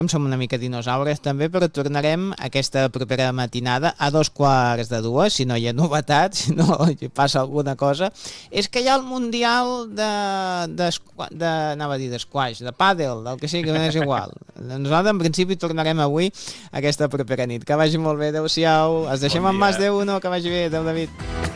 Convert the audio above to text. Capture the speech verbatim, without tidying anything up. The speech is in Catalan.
som una mica dinosaures també, però tornarem aquesta propera matinada a dos quarts de dues, si no hi ha novetat, si no hi passa alguna cosa. És que hi ha el Mundial de, de, de anava a dir d'esquaix, de pàdel, del que sigui, que no és igual. Nosaltres en principi tornarem avui aquesta propera nit. Que vagi molt bé, adeu-siau. Es deixem en mas, adeu, no, que vagi bé, adeu David.